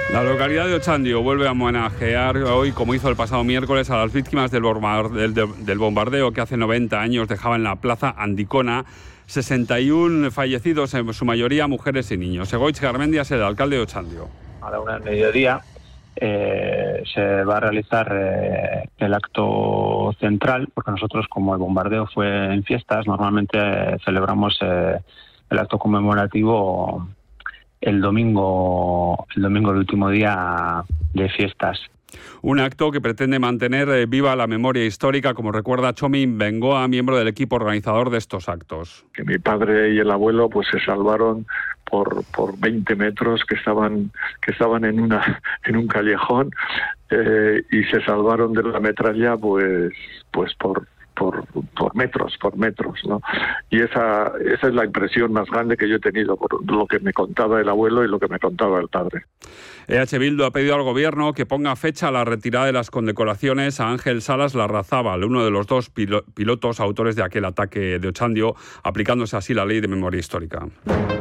La localidad de Otxandio vuelve a homenajear hoy, como hizo el pasado miércoles, a las víctimas del bombardeo que hace 90 años dejaba en la plaza Andicona 61 fallecidos, en su mayoría mujeres y niños. Egoitz Garmendia es el alcalde de Otxandio. A la 1:00 PM se va a realizar el acto central, porque nosotros, como el bombardeo fue en fiestas, normalmente celebramos el acto conmemorativo el domingo, el último día de fiestas. Un acto que pretende mantener viva la memoria histórica, como recuerda Chomi Bengoa, miembro del equipo organizador de estos actos. Que mi padre y el abuelo pues se salvaron por 20 metros que estaban en un callejón y se salvaron de la metralla pues por metros, ¿no? Y esa es la impresión más grande que yo he tenido por lo que me contaba el abuelo y lo que me contaba el padre. EH Bildu ha pedido al gobierno que ponga fecha a la retirada de las condecoraciones a Ángel Salas Larrazábal, uno de los dos pilotos autores de aquel ataque de Otxandio, aplicándose así la ley de memoria histórica.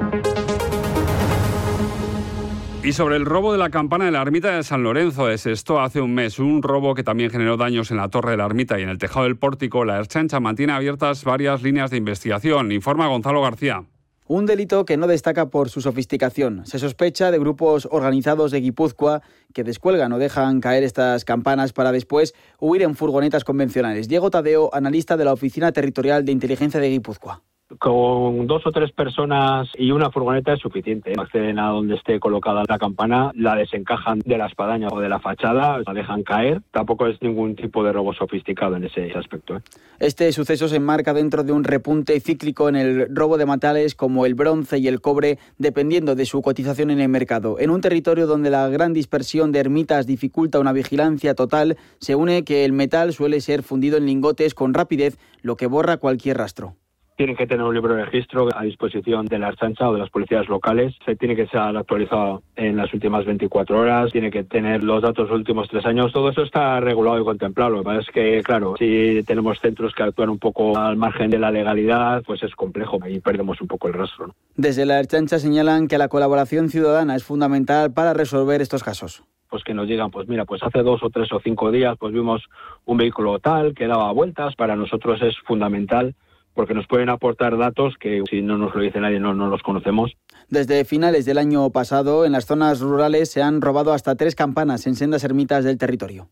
Y sobre el robo de la campana de la ermita de San Lorenzo de Sesto hace un mes, un robo que también generó daños en la torre de la ermita y en el tejado del pórtico, la Ertzaintza mantiene abiertas varias líneas de investigación. Informa Gonzalo García. Un delito que no destaca por su sofisticación. Se sospecha de grupos organizados de Guipúzcoa que descuelgan o dejan caer estas campanas para después huir en furgonetas convencionales. Diego Tadeo, analista de la Oficina Territorial de Inteligencia de Guipúzcoa. Con 2 o 3 personas y una furgoneta es suficiente. Acceden a donde esté colocada la campana, la desencajan de la espadaña o de la fachada, la dejan caer. Tampoco es ningún tipo de robo sofisticado en ese aspecto. Este suceso se enmarca dentro de un repunte cíclico en el robo de metales como el bronce y el cobre, dependiendo de su cotización en el mercado. En un territorio donde la gran dispersión de ermitas dificulta una vigilancia total, se une que el metal suele ser fundido en lingotes con rapidez, lo que borra cualquier rastro. Tienen que tener un libro de registro a disposición de la Ertzaintza o de las policías locales. Se tiene que estar actualizado en las últimas 24 horas. Tiene que tener los datos de los últimos 3 años. Todo eso está regulado y contemplado. Lo que pasa es que, claro, si tenemos centros que actúan un poco al margen de la legalidad, pues es complejo y perdemos un poco el rastro, ¿no? Desde la Ertzaintza señalan que la colaboración ciudadana es fundamental para resolver estos casos. Pues que nos digan, pues mira, pues hace 2 o 3 o 5 días pues vimos un vehículo tal que daba vueltas. Para nosotros es fundamental, porque nos pueden aportar datos que si no nos lo dice nadie no los conocemos. Desde finales del año pasado, en las zonas rurales se han robado hasta 3 campanas en sendas ermitas del territorio.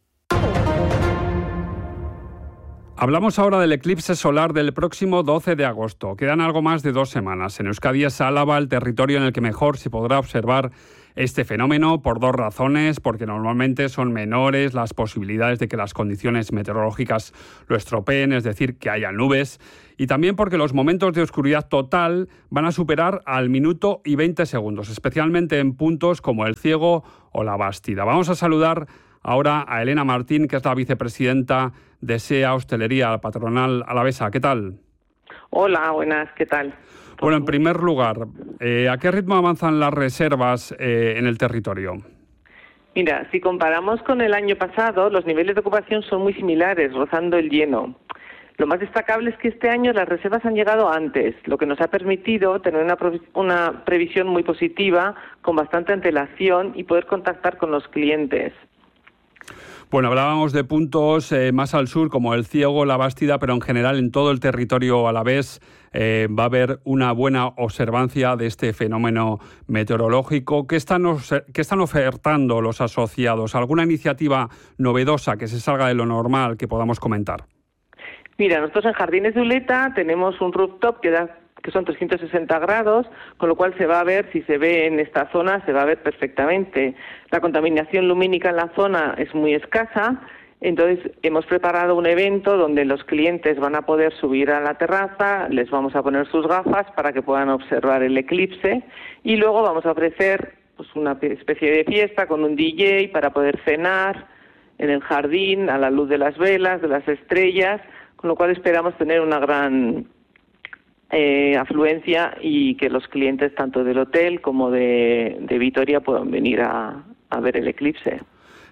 Hablamos ahora del eclipse solar del próximo 12 de agosto. Quedan algo más de 2 semanas. En Euskadi es Álava el territorio en el que mejor se podrá observar este fenómeno por 2 razones, porque normalmente son menores las posibilidades de que las condiciones meteorológicas lo estropeen, es decir, que haya nubes, y también porque los momentos de oscuridad total van a superar al minuto y 20 segundos, especialmente en puntos como el Ciego o la Bástida. Vamos a saludar ahora a Elena Martín, que es la vicepresidenta de SEA Hostelería Patronal Alavesa. ¿Qué tal? Hola, buenas, ¿qué tal? Bueno, en primer lugar, ¿a qué ritmo avanzan las reservas en el territorio? Mira, si comparamos con el año pasado, los niveles de ocupación son muy similares, rozando el lleno. Lo más destacable es que este año las reservas han llegado antes, lo que nos ha permitido tener una previsión muy positiva, con bastante antelación y poder contactar con los clientes. Bueno, hablábamos de puntos más al sur como el Ciego, la Bástida, pero en general en todo el territorio alavés va a haber una buena observancia de este fenómeno meteorológico. ¿Qué están ofertando los asociados? ¿Alguna iniciativa novedosa que se salga de lo normal que podamos comentar? Mira, nosotros en Jardines de Uleta tenemos un rooftop que son 360 grados, con lo cual se va a ver, si se ve en esta zona, se va a ver perfectamente. La contaminación lumínica en la zona es muy escasa, entonces hemos preparado un evento donde los clientes van a poder subir a la terraza, les vamos a poner sus gafas para que puedan observar el eclipse y luego vamos a ofrecer pues una especie de fiesta con un DJ para poder cenar en el jardín a la luz de las velas, de las estrellas, con lo cual esperamos tener una gran afluencia y que los clientes tanto del hotel como de Vitoria puedan venir a ver el eclipse.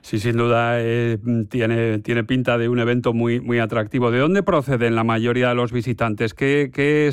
Sí, sin duda tiene pinta de un evento muy, muy atractivo. ¿De dónde proceden la mayoría de los visitantes? ¿Qué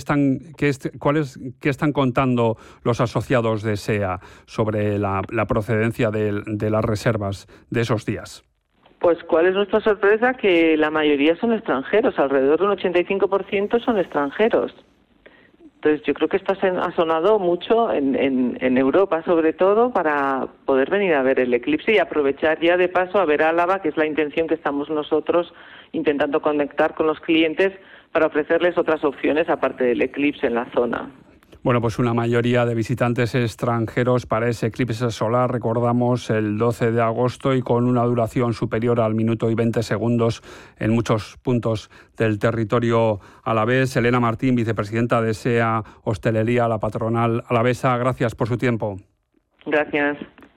están contando los asociados de SEA sobre la procedencia de las reservas de esos días? Pues ¿cuál es nuestra sorpresa? Que la mayoría son extranjeros, alrededor de un 85% son extranjeros. Entonces yo creo que esto ha sonado mucho en Europa, sobre todo, para poder venir a ver el eclipse y aprovechar ya de paso a ver Álava, que es la intención que estamos nosotros intentando conectar con los clientes para ofrecerles otras opciones aparte del eclipse en la zona. Bueno, pues una mayoría de visitantes extranjeros para ese eclipse solar, recordamos, el 12 de agosto y con una duración superior al minuto y 20 segundos en muchos puntos del territorio alavés. Elena Martín, vicepresidenta de SEA Hostelería, la patronal alavesa, gracias por su tiempo. Gracias.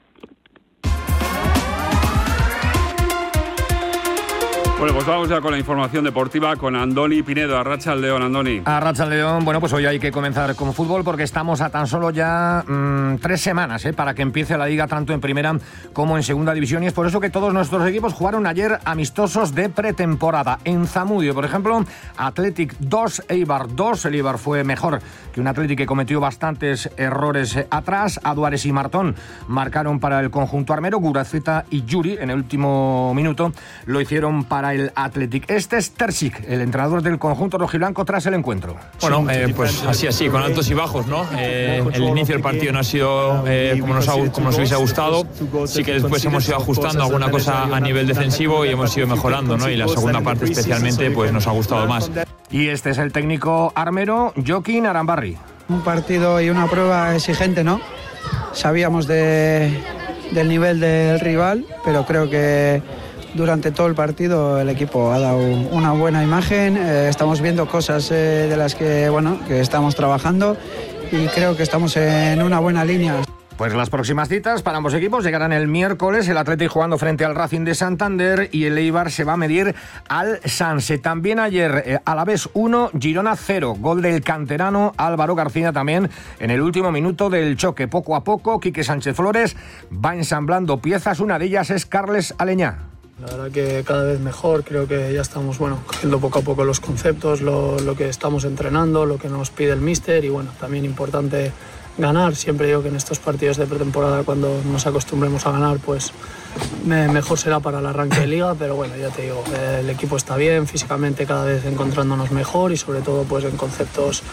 Bueno, pues vamos ya con la información deportiva con Andoni Pinedo. Arratsaldeon, Andoni. Arratsaldeon. Bueno, pues hoy hay que comenzar con fútbol porque estamos a tan solo ya 3 semanas para que empiece la Liga tanto en primera como en segunda división, y es por eso que todos nuestros equipos jugaron ayer amistosos de pretemporada. En Zamudio, por ejemplo, Athletic 2, Eibar 2. El Eibar fue mejor que un Athletic que cometió bastantes errores atrás. Aduares y Martón marcaron para el conjunto armero. Guraceta y Yuri en el último minuto lo hicieron para el Athletic. Este es Terzic, el entrenador del conjunto rojiblanco, tras el encuentro. Bueno, pues así, con altos y bajos, ¿no? El inicio del partido no ha sido como nos hubiese gustado. Sí que después hemos ido ajustando alguna cosa a nivel defensivo y hemos ido mejorando, ¿no? Y la segunda parte especialmente pues nos ha gustado más. Y este es el técnico armero, Joaquín Arambarri. Un partido y una prueba exigente, ¿no? Sabíamos del nivel del rival, pero creo que durante todo el partido el equipo ha dado una buena imagen. Estamos viendo cosas de las que estamos trabajando y creo que estamos en una buena línea. Pues las próximas citas para ambos equipos llegarán el miércoles, el Athletic jugando frente al Racing de Santander y el Eibar se va a medir al Sanse. También ayer Alavés 1, Girona 0, gol del canterano Álvaro García también en el último minuto del choque. Poco a poco Quique Sánchez Flores va ensamblando piezas, una de ellas es Carles Aleñá. La verdad que cada vez mejor, creo que ya estamos cogiendo poco a poco los conceptos, lo que estamos entrenando, lo que nos pide el míster y también importante ganar. Siempre digo que en estos partidos de pretemporada, cuando nos acostumbremos a ganar, pues mejor será para el arranque de liga, pero ya te digo, el equipo está bien, físicamente cada vez encontrándonos mejor y sobre todo pues en conceptos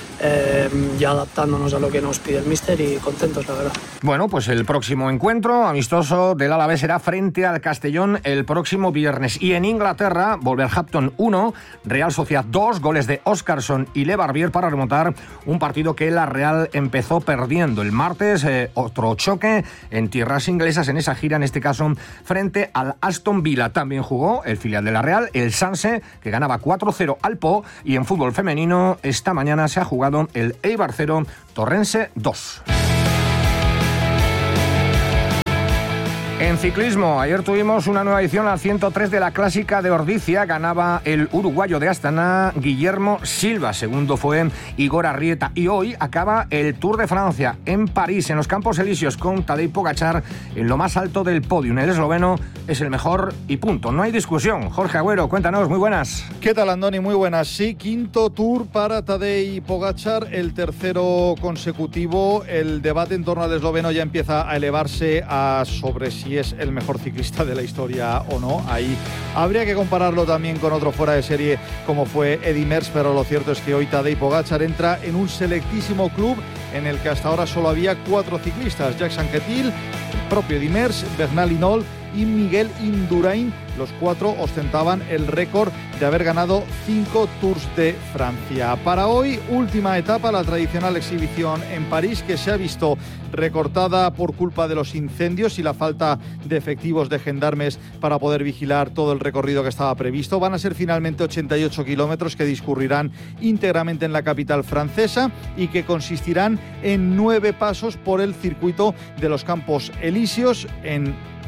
ya adaptándonos a lo que nos pide el míster y contentos, la verdad. Bueno, pues el próximo encuentro amistoso del Alavés será frente al Castellón el próximo viernes. Y en Inglaterra, Wolverhampton 1, Real Sociedad 2, goles de Óscarson y Lebarbier para remontar un partido que la Real empezó perdiendo. El martes, otro choque en tierras inglesas en esa gira, en este caso frente al Aston Villa. También jugó el filial de la Real, el Sanse, que ganaba 4-0 al Po, y en fútbol femenino esta mañana se ha jugado el Eibar 0, Torrense 2. En ciclismo, ayer tuvimos una nueva edición al 103 de la Clásica de Ordizia. Ganaba el uruguayo de Astana, Guillermo Silva. Segundo fue Igor Arrieta. Y hoy acaba el Tour de Francia en París, en los Campos Elíseos, con Tadej Pogačar en lo más alto del podio. El esloveno es el mejor y punto. No hay discusión. Jorge Agüero, cuéntanos, muy buenas. ¿Qué tal, Andoni? Muy buenas. Sí, quinto Tour para Tadej Pogačar, el tercero consecutivo. El debate en torno al esloveno ya empieza a elevarse sobre si es el mejor ciclista de la historia o no. Ahí habría que compararlo también con otro fuera de serie como fue Eddy Merckx, pero lo cierto es que hoy Tadej Pogačar entra en un selectísimo club en el que hasta ahora solo había 4 ciclistas: Jacques Anquetil, el propio Eddy Merckx, Bernal Hinault y Miguel Indurain. Los 4 ostentaban el récord de haber ganado 5 Tours de Francia. Para hoy, última etapa, la tradicional exhibición en París, que se ha visto recortada por culpa de los incendios y la falta de efectivos de gendarmes para poder vigilar todo el recorrido que estaba previsto. Van a ser finalmente 88 kilómetros que discurrirán íntegramente en la capital francesa y que consistirán en 9 pasos por el circuito de los Campos Elíseos en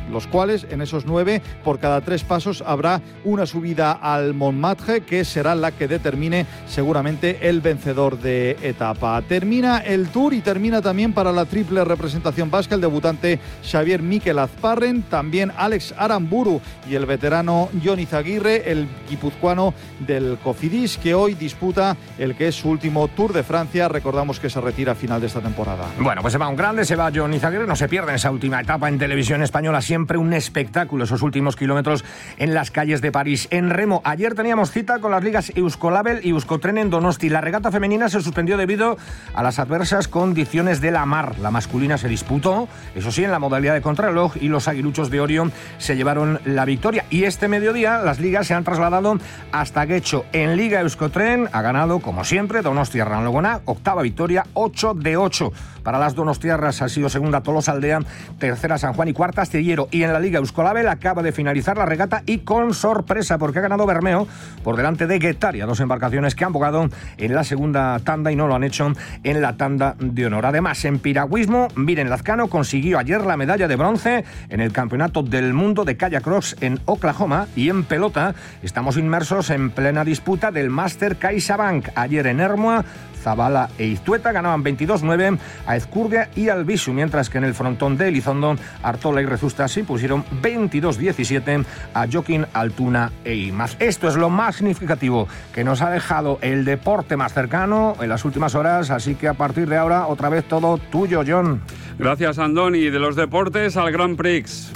los cuales en esos 9, por cada 3 pasos, habrá una subida al Montmartre, que será la que determine seguramente el vencedor de etapa. Termina el Tour y termina también para la triple representación vasca el debutante Xavier Mikel Azparren, también Alex Aramburu y el veterano Jon Izaguirre, el guipuzcoano del Cofidis, que hoy disputa el que es su último Tour de Francia. Recordamos que se retira a final de esta temporada. Bueno, pues se va un grande, se va Jon Izaguirre, no se pierden esa última etapa en televisión española, siempre un espectáculo esos últimos kilómetros en las calles de París. En remo, ayer teníamos cita con las ligas Euskolabel y Euskotren en Donosti. La regata femenina se suspendió debido a las adversas condiciones de la mar. La masculina se disputó, eso sí, en la modalidad de contrarreloj, y los aguiluchos de Orio se llevaron la victoria. Y este mediodía las ligas se han trasladado hasta Guecho. En Liga Euskotren ha ganado, como siempre, Donostia Logona, octava victoria, 8 de 8. Para las donostiarras ha sido segunda Tolosaldea, tercera San Juan y cuarta Astillero. Y en la Liga Euskolabel acaba de finalizar la regata y con sorpresa, porque ha ganado Bermeo por delante de Guetaria, dos embarcaciones que han bogado en la segunda tanda y no lo han hecho en la tanda de honor. Además, en piragüismo, Miren Lazcano consiguió ayer la medalla de bronce en el Campeonato del Mundo de Kayak Cross en Oklahoma. Y en pelota estamos inmersos en plena disputa del Master CaixaBank. Ayer en Ermua, Zabala e Iztueta ganaban 22-9 a Ezcurdia y Albisu, mientras que en el frontón de Elizondo, Artola y Rezusta se impusieron 22-17 a Joaquín, Altuna e Imaz. Esto es lo más significativo que nos ha dejado el deporte más cercano en las últimas horas, así que a partir de ahora otra vez todo tuyo, John. Gracias, Andoni. De los deportes al Grand Prix.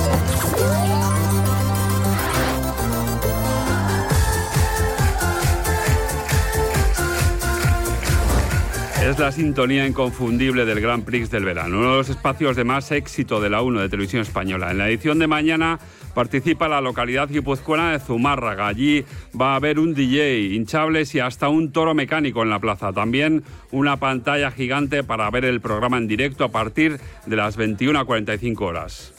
Es la sintonía inconfundible del Grand Prix del verano, uno de los espacios de más éxito de la 1 de Televisión Española. En la edición de mañana participa la localidad guipuzcoana de Zumárraga. Allí va a haber un DJ, hinchables y hasta un toro mecánico en la plaza. También una pantalla gigante para ver el programa en directo a partir de las 21:45 horas.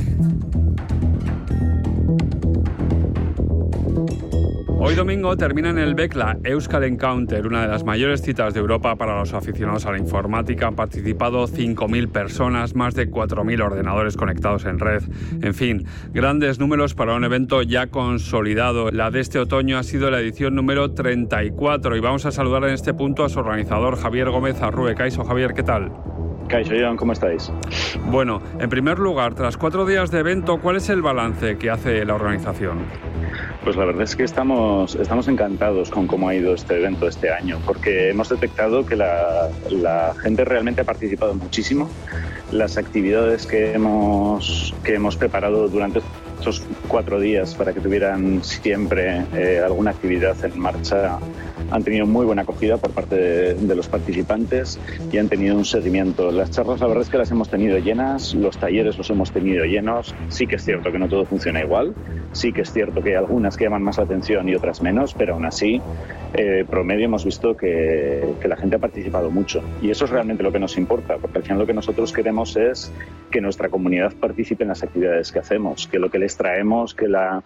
Hoy domingo termina en el BEC la Euskal Encounter, una de las mayores citas de Europa para los aficionados a la informática. Han participado 5.000 personas, más de 4.000 ordenadores conectados en red. En fin, grandes números para un evento ya consolidado. La de este otoño ha sido la edición número 34 y vamos a saludar en este punto a su organizador, Javier Gómez Arrue. Caixo, Javier, ¿qué tal? Caixo, John, ¿cómo estáis? Bueno, en primer lugar, tras 4 días de evento, ¿cuál es el balance que hace la organización? Pues la verdad es que estamos encantados con cómo ha ido este evento este año, porque hemos detectado que la gente realmente ha participado muchísimo. Las actividades que hemos preparado durante estos 4 días para que tuvieran siempre alguna actividad en marcha han tenido muy buena acogida por parte de los participantes y han tenido un seguimiento. Las charlas, la verdad es que las hemos tenido llenas, los talleres los hemos tenido llenos. Sí que es cierto que no todo funciona igual, sí que es cierto que hay algunas que llaman más la atención y otras menos, pero aún así, promedio hemos visto que la gente ha participado mucho. Y eso es realmente lo que nos importa, porque al final lo que nosotros queremos es que nuestra comunidad participe en las actividades que hacemos, que lo que les traemos, que al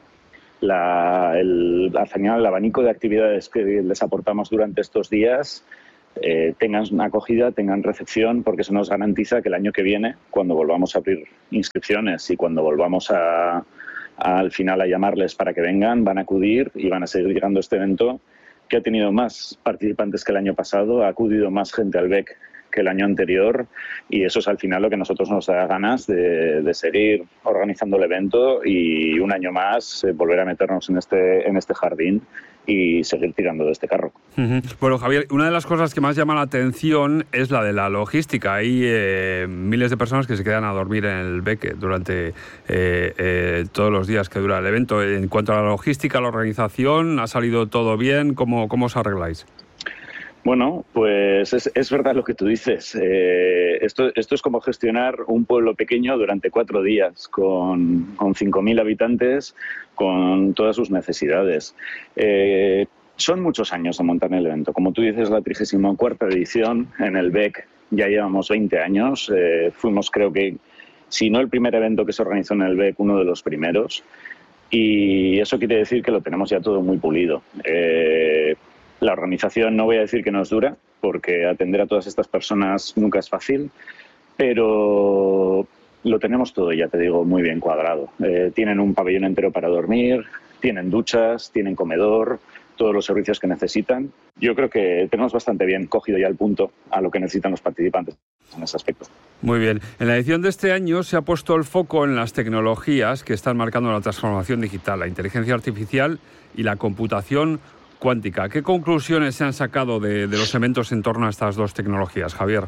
final el abanico de actividades que les aportamos durante estos días tengan una acogida, tengan recepción, porque eso nos garantiza que el año que viene, cuando volvamos a abrir inscripciones y cuando volvamos al final a llamarles para que vengan, van a acudir y van a seguir llegando a este evento que ha tenido más participantes que el año pasado, ha acudido más gente al BEC que el año anterior, y eso es al final lo que a nosotros nos da ganas de seguir organizando el evento y un año más volver a meternos en este jardín y seguir tirando de este carro. Bueno, Javier, una de las cosas que más llama la atención es la de la logística. Hay miles de personas que se quedan a dormir en el BEC durante todos los días que dura el evento. En cuanto a la logística, la organización, ¿ha salido todo bien? ¿Cómo os arregláis? Bueno, pues es verdad lo que tú dices. Esto es como gestionar un pueblo pequeño durante 4 días con 5.000 habitantes, con todas sus necesidades. Son muchos años de montar el evento. Como tú dices, la 34ª edición en el BEC, ya llevamos 20 años. Fuimos, creo que, si no el primer evento que se organizó en el BEC, uno de los primeros. Y eso quiere decir que lo tenemos ya todo muy pulido. La organización no voy a decir que no es dura, porque atender a todas estas personas nunca es fácil, pero lo tenemos todo, ya te digo, muy bien cuadrado. Tienen un pabellón entero para dormir, tienen duchas, tienen comedor, todos los servicios que necesitan. Yo creo que tenemos bastante bien cogido ya el punto a lo que necesitan los participantes en ese aspecto. Muy bien. En la edición de este año se ha puesto el foco en las tecnologías que están marcando la transformación digital, la inteligencia artificial y la computación cuántica. ¿Qué conclusiones se han sacado de los eventos en torno a estas dos tecnologías, Javier?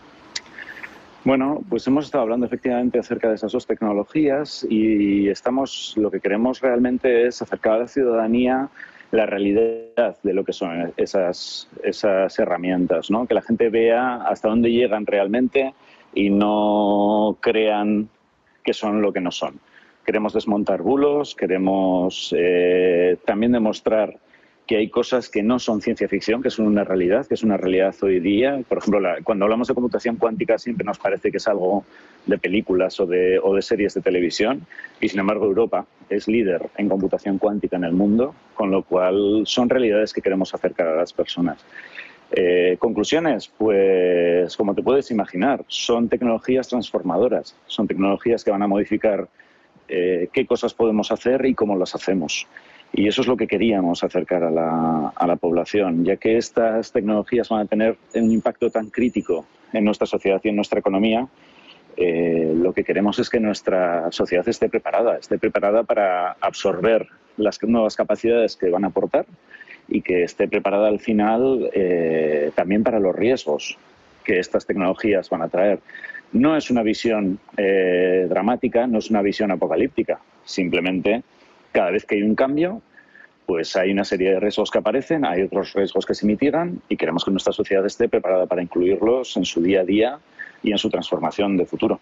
Bueno, pues hemos estado hablando efectivamente acerca de esas dos tecnologías y lo que queremos realmente es acercar a la ciudadanía la realidad de lo que son esas herramientas, ¿no? Que la gente vea hasta dónde llegan realmente y no crean que son lo que no son. Queremos desmontar bulos, queremos también demostrar que hay cosas que no son ciencia ficción, que son una realidad, hoy día. Por ejemplo, cuando hablamos de computación cuántica siempre nos parece que es algo de películas o de series de televisión, y sin embargo Europa es líder en computación cuántica en el mundo, con lo cual son realidades que queremos acercar a las personas. Conclusiones, pues como te puedes imaginar, son tecnologías transformadoras, son tecnologías que van a modificar qué cosas podemos hacer y cómo las hacemos. Y eso es lo que queríamos acercar a la población, ya que estas tecnologías van a tener un impacto tan crítico en nuestra sociedad y en nuestra economía. Lo que queremos es que nuestra sociedad esté preparada para absorber las nuevas capacidades que van a aportar y que esté preparada al final también para los riesgos que estas tecnologías van a traer. No es una visión dramática, no es una visión apocalíptica, simplemente cada vez que hay un cambio, pues hay una serie de riesgos que aparecen, hay otros riesgos que se mitigan y queremos que nuestra sociedad esté preparada para incluirlos en su día a día y en su transformación de futuro.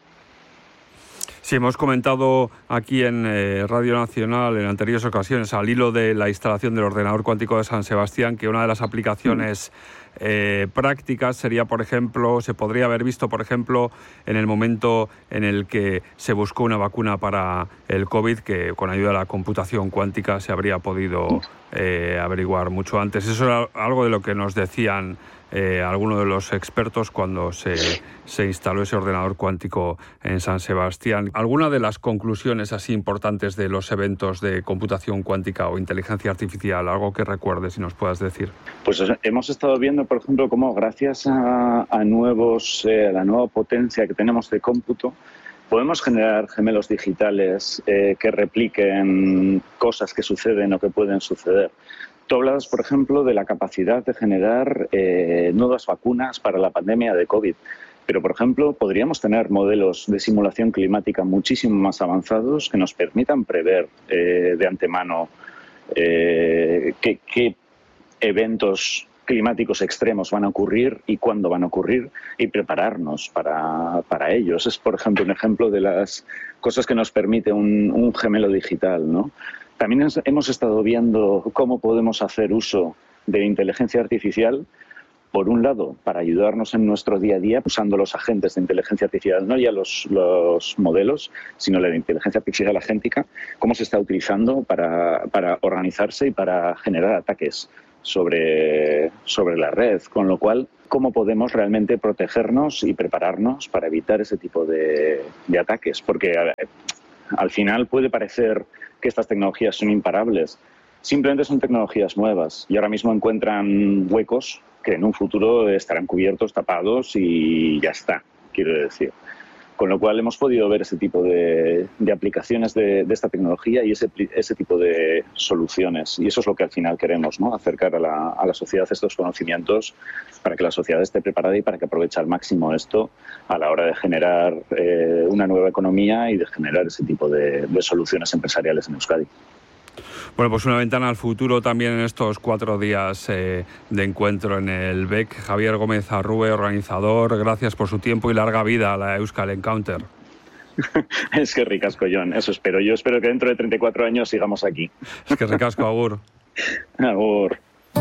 Sí, hemos comentado aquí en Radio Nacional en anteriores ocasiones, al hilo de la instalación del ordenador cuántico de San Sebastián, que una de las aplicaciones prácticas sería, por ejemplo, se podría haber visto, por ejemplo, en el momento en el que se buscó una vacuna para el COVID, que con ayuda de la computación cuántica se habría podido averiguar mucho antes. Eso era algo de lo que nos decían algunos de los expertos cuando se instaló ese ordenador cuántico en San Sebastián. ¿Alguna de las conclusiones así importantes de los eventos de computación cuántica o inteligencia artificial, algo que recuerdes y nos puedas decir? Pues hemos estado viendo, por ejemplo, cómo gracias a la nueva potencia que tenemos de cómputo, podemos generar gemelos digitales que repliquen cosas que suceden o que pueden suceder. Tú hablabas, por ejemplo, de la capacidad de generar nuevas vacunas para la pandemia de COVID. Pero, por ejemplo, podríamos tener modelos de simulación climática muchísimo más avanzados que nos permitan prever de antemano qué eventos climáticos extremos van a ocurrir y cuándo van a ocurrir y prepararnos para ellos. Es, por ejemplo, un ejemplo de las cosas que nos permite un gemelo digital, ¿no? También hemos estado viendo cómo podemos hacer uso de inteligencia artificial, por un lado, para ayudarnos en nuestro día a día, usando los agentes de inteligencia artificial, no ya los modelos, sino la inteligencia artificial agéntica, cómo se está utilizando para organizarse y para generar ataques sobre la red, con lo cual, cómo podemos realmente protegernos y prepararnos para evitar ese tipo de ataques, porque al final puede parecer que estas tecnologías son imparables. Simplemente son tecnologías nuevas y ahora mismo encuentran huecos que en un futuro estarán cubiertos, tapados y ya está, quiero decir. Con lo cual hemos podido ver ese tipo de aplicaciones de esta tecnología y ese tipo de soluciones. Y eso es lo que al final queremos, ¿no? Acercar a la sociedad estos conocimientos para que la sociedad esté preparada y para que aproveche al máximo esto a la hora de generar una nueva economía y de generar ese tipo de soluciones empresariales en Euskadi. Bueno, pues una ventana al futuro también en estos 4 días de encuentro en el BEC. Javier Gómez Arrue, organizador, gracias por su tiempo y larga vida a la Euskal Encounter. Es que ricasco, Jon, eso espero. Yo espero que dentro de 34 años sigamos aquí. Es que ricasco, agur. Agur.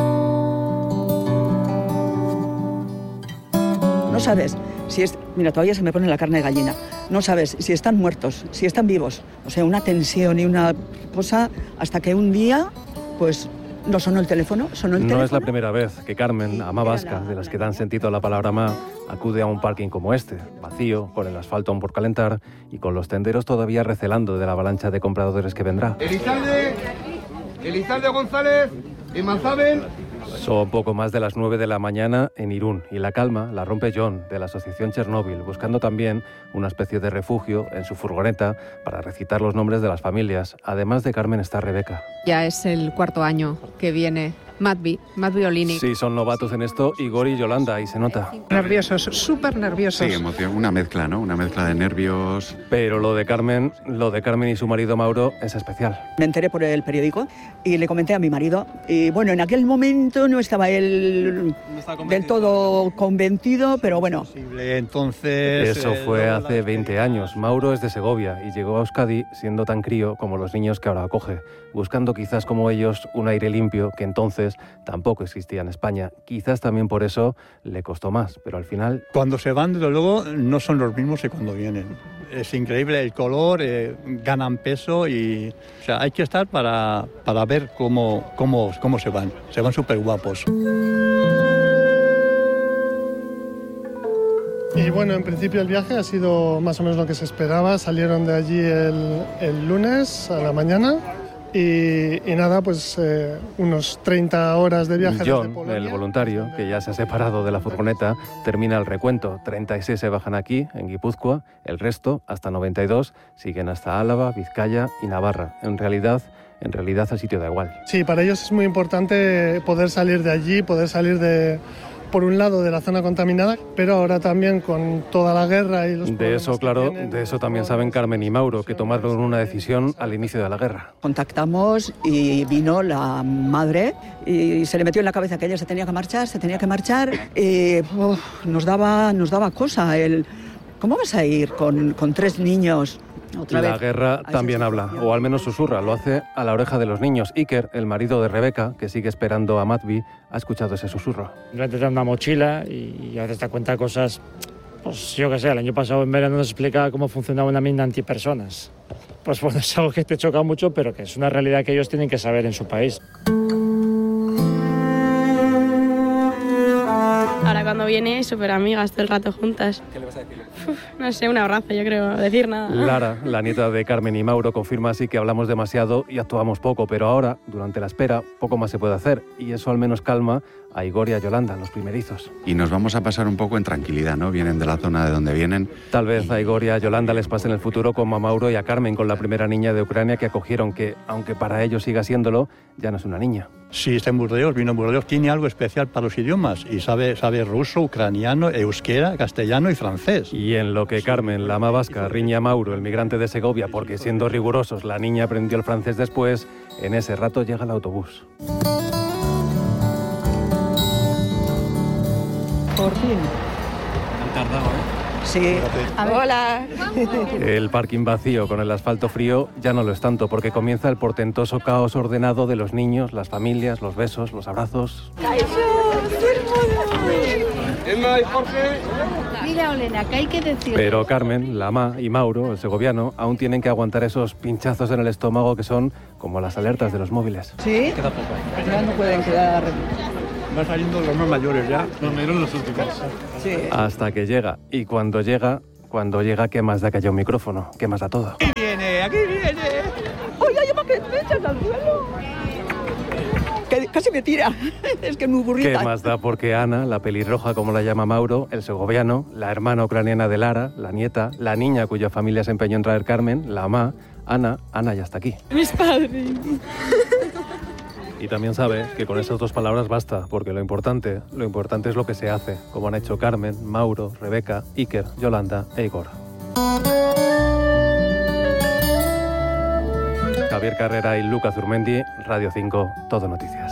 No sabes si es... Mira, todavía se me pone la carne de gallina. No sabes si están muertos, si están vivos. O sea, una tensión y una cosa hasta que un día, pues No sonó el teléfono, No es la primera vez que Carmen, ama vasca, de las que dan sentido a la palabra ama, acude a un parking como este, vacío, con el asfalto aún por calentar y con los tenderos todavía recelando de la avalancha de compradores que vendrá. Elizalde González, en Manzabel. Son poco más de las 9 de la mañana en Irún y la calma la rompe John, de la Asociación Chernóbil, buscando también una especie de refugio en su furgoneta para recitar los nombres de las familias. Además de Carmen está Rebeca. Ya es el cuarto año que viene Matvi Olini. Sí, son novatos en esto, Igor y Yolanda, y se nota. Nerviosos, súper nerviosos. Sí, emoción, una mezcla, ¿no? Una mezcla de nervios. Pero lo de Carmen y su marido Mauro es especial. Me enteré por el periódico y le comenté a mi marido. Y bueno, en aquel momento no estaba él del todo convencido, pero bueno. Entonces, eso fue hace 20 años. Mauro es de Segovia y llegó a Euskadi siendo tan crío como los niños que ahora acoge, buscando quizás como ellos un aire limpio que entonces tampoco existía en España. Quizás también por eso le costó más, pero al final... Cuando se van, desde luego, no son los mismos que cuando vienen. Es increíble el color, ganan peso y... O sea, hay que estar para ver cómo se van. Se van súper guapos. Y bueno, en principio el viaje ha sido más o menos lo que se esperaba. Salieron de allí el lunes a la mañana. Y nada, pues unos 30 horas de viaje. John, el voluntario, que ya se ha separado de la furgoneta, termina el recuento. 36 se bajan aquí, en Guipúzcoa, el resto, hasta 92, siguen hasta Álava, Vizcaya y Navarra. En realidad el sitio da igual. Sí, para ellos es muy importante poder salir de allí, poder salir por un lado de la zona contaminada, pero ahora también con toda la guerra y los de eso, claro, de eso también saben Carmen y Mauro, que tomaron una decisión al inicio de la guerra. Contactamos y vino la madre y se le metió en la cabeza que ella se tenía que marchar. Nos daba cosa ¿cómo vas a ir con 3 niños? La guerra también habla, o al menos susurra, lo hace a la oreja de los niños. Iker, el marido de Rebeca, que sigue esperando a Matvi, ha escuchado ese susurro. Te dan una mochila y a veces te cuenta cosas, pues yo qué sé, el año pasado en verano nos explica cómo funcionaba una mina antipersonas. Pues bueno, es algo que te choca mucho, pero que es una realidad que ellos tienen que saber en su país. Ahora cuando viene, súper amigas, todo el rato juntas. ¿Qué le vas a decir? No sé, un abrazo, yo creo, decir nada. Lara, la nieta de Carmen y Mauro, confirma así que hablamos demasiado y actuamos poco, pero ahora, durante la espera, poco más se puede hacer, y eso al menos calma a Igor y a Yolanda, los primerizos. Y nos vamos a pasar un poco en tranquilidad, ¿no? Vienen de la zona de donde vienen. Tal vez a Igor y a Yolanda les pase en el futuro como a Mauro y a Carmen con la primera niña de Ucrania que acogieron, que, aunque para ellos siga siéndolo, ya no es una niña. Sí, está en Burdeos, vino en Burdeos, tiene algo especial para los idiomas y sabe ruso, ucraniano, euskera, castellano y francés. Y en lo que Carmen, la ama vasca, riña a Mauro, el migrante de Segovia, porque siendo rigurosos la niña aprendió el francés después, en ese rato llega el autobús. Por fin. Han tardado, ¿eh? Sí. Hola. El parking vacío con el asfalto frío ya no lo es tanto, porque comienza el portentoso caos ordenado de los niños, las familias, los besos, los abrazos. Mira, Olena, que hay que decir. Pero Carmen, la ama, y Mauro, el segoviano, aún tienen que aguantar esos pinchazos en el estómago que son como las alertas de los móviles. ¿Sí? Queda poco. Ya no pueden quedar... Van saliendo los más mayores ya. Los mayores los últimos. Sí. Hasta que llega. Y cuando llega, ¿qué más da que haya un micrófono? ¿Qué más da todo? ¡Aquí viene! ¡Oye, que me echas al suelo! Que casi me tira. Es que es muy burrita. ¿Qué más da? Porque Ana, la pelirroja como la llama Mauro, el segoviano, la hermana ucraniana de Lara, la nieta, la niña cuya familia se empeñó en traer Carmen, la ama, Ana ya está aquí. Mis padres. Y también sabe que con esas 2 palabras basta, porque lo importante es lo que se hace, como han hecho Carmen, Mauro, Rebeca, Iker, Yolanda e Igor. Javier Carrera y Lucas Urmendi, Radio 5, Todo Noticias.